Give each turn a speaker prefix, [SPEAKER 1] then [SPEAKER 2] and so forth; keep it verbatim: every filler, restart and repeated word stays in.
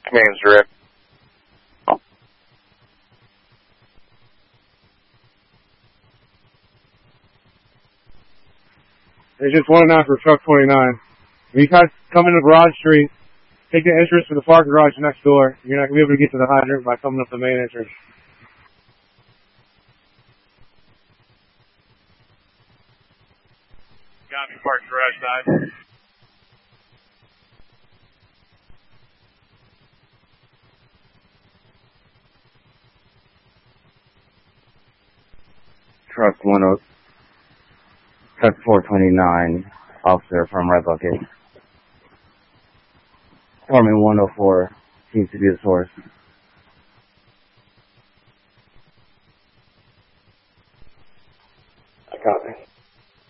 [SPEAKER 1] Command's direct.
[SPEAKER 2] It's just one and nine for truck twenty-nine. When you guys come into Broad Street, take the entrance to the parking garage next door. You're not going to be able to get to the hydrant by coming up the main entrance.
[SPEAKER 1] Got me, park garage side.
[SPEAKER 3] Truck one oh, truck four twenty-nine, officer from Red Bucket. Foreman one oh four seems to be the source.
[SPEAKER 2] I copy.